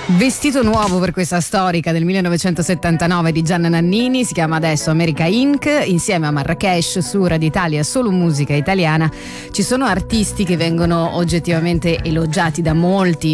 Vestito nuovo per questa storica del 1979 di Gianna Nannini, si chiama adesso America Inc. Insieme a Marrakesh su Radio Italia solo musica italiana. Ci sono artisti che vengono oggettivamente elogiati da molti